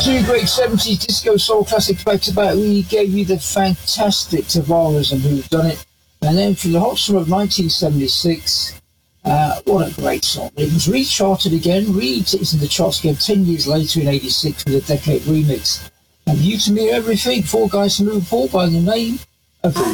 Two great 70s disco soul classics back to back. We gave you the fantastic Tavares and Who's Done It. And then from the hot summer of 1976, what a great song. It was recharted again, re-hits in the charts again 10 years later in 86 with a decade remix. And You To Me Everything, four guys from Liverpool by the name of The